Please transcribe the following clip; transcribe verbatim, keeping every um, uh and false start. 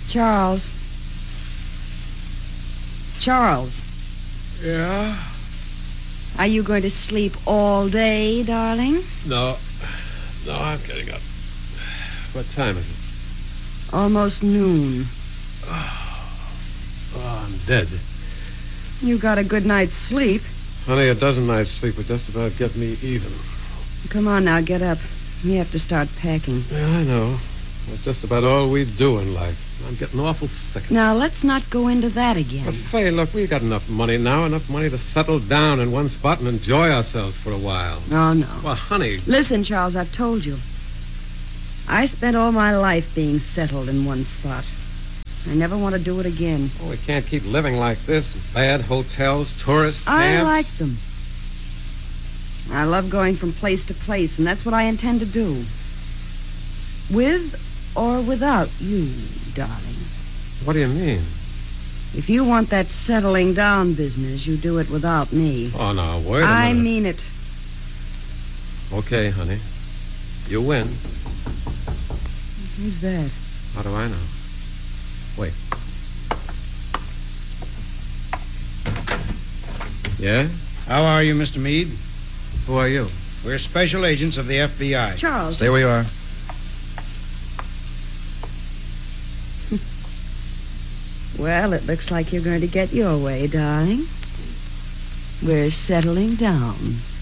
Charles. Charles. Yeah? Are you going to sleep all day, darling? No. No, I'm getting up. What time is it? Almost noon. Oh, I'm dead. You got a good night's sleep. Honey, a dozen nights' sleep would just about get me even. Come on now, get up. We have to start packing. Yeah, I know. That's just about all we do in life. I'm getting awful sick of it. Now, let's not go into that again. But, Faye, look, we got enough money now, enough money to settle down in one spot and enjoy ourselves for a while. Oh, no. Well, honey... Listen, Charles, I've told you. I spent all my life being settled in one spot. I never want to do it again. Oh, we can't keep living like this. Bad hotels, tourists, I camps. like them. I love going from place to place, and that's what I intend to do. With or without you, darling. What do you mean? If you want that settling down business, you do it without me. Oh, no, wait a I minute. mean it. Okay, honey. You win. Who's that? How do I know? Wait. Yeah? How are you, Mister Meade? Who are you? We're special agents of the F B I. Charles. Stay where you are. Well, it looks like you're going to get your way, darling. We're settling down.